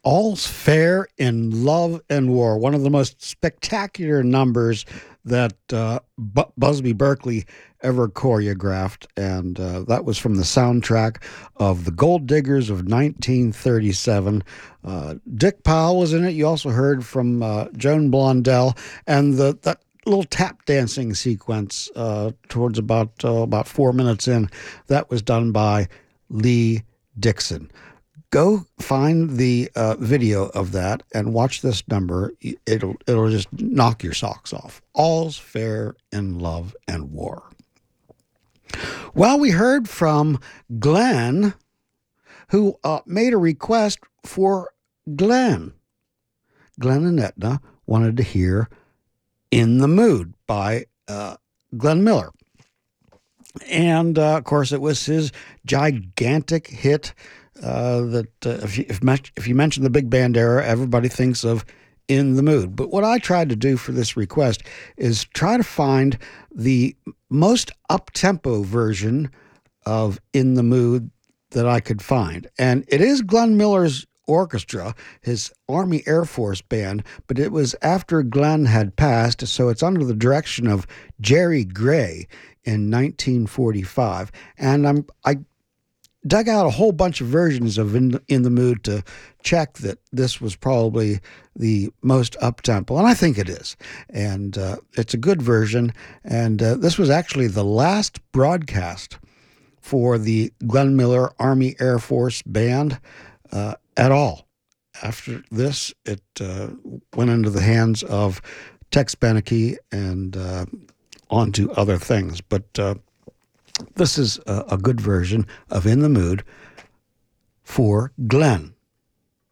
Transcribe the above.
All's Fair in Love and War, one of the most spectacular numbers that Busby Berkeley ever choreographed. And that was from the soundtrack of The Gold Diggers of 1937. Dick Powell was in it. You also heard from Joan Blondell. And that little tap dancing sequence towards about 4 minutes in, that was done by Lee Dixon. Go find the video of that and watch this number. It'll just knock your socks off. All's fair in love and war. Well, we heard from Glenn, who made a request for Glenn. Glenn and Etna wanted to hear "In the Mood" by Glenn Miller. And, of course, it was his gigantic hit that if you mention the big band era, everybody thinks of "In the Mood." But what I tried to do for this request is try to find the most up-tempo version of "In the Mood" that I could find. And it is Glenn Miller's orchestra, his Army Air Force band, but it was after Glenn had passed, so it's under the direction of Jerry Gray in 1945. And I dug out a whole bunch of versions of In the Mood to check that this was probably the most up-tempo, and I think it is. And it's a good version, and this was actually the last broadcast for the Glenn Miller Army Air Force Band at all. After this, it went into the hands of Tex Beneke and on to other things. But this is a good version of "In the Mood" for Glenn.